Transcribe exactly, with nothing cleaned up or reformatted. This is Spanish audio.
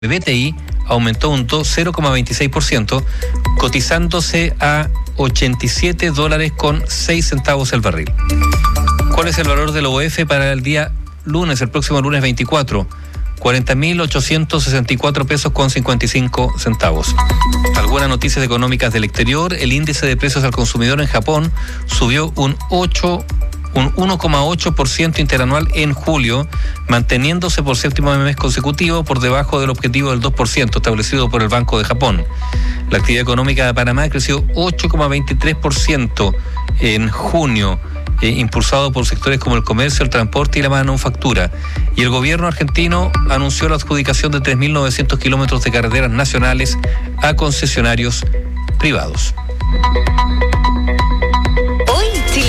B T I aumentó un cero coma veintiséis por ciento, cotizándose a ochenta y siete dólares con seis centavos el barril. ¿Cuál es el valor del O F para el día lunes, el próximo lunes veinticuatro? cuarenta mil ochocientos sesenta y cuatro pesos con cincuenta y cinco centavos. Algunas noticias económicas del exterior. El índice de precios al consumidor en Japón subió un ocho un uno coma ocho por ciento interanual en julio, manteniéndose por séptimo mes consecutivo por debajo del objetivo del dos por ciento establecido por el Banco de Japón. La actividad económica de Panamá creció ocho coma veintitrés por ciento en junio, eh, impulsado por sectores como el comercio, el transporte y la manufactura. Y el gobierno argentino anunció la adjudicación de tres mil novecientos kilómetros de carreteras nacionales a concesionarios privados.